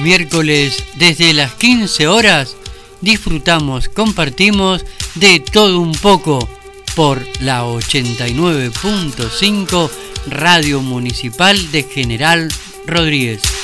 miércoles desde las 15 horas disfrutamos, compartimos de todo un poco por la 89.5 Radio Municipal de General Rodríguez.